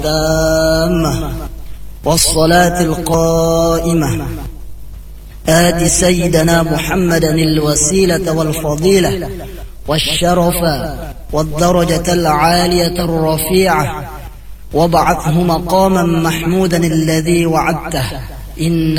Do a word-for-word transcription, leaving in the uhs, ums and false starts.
التامة والصلاة القائمة آت سيدنا محمدا الوسيلة والفضيلة والشرف والدرجة العالية الرفيعة وابعثه مقاما محمودا الذي وعدته إن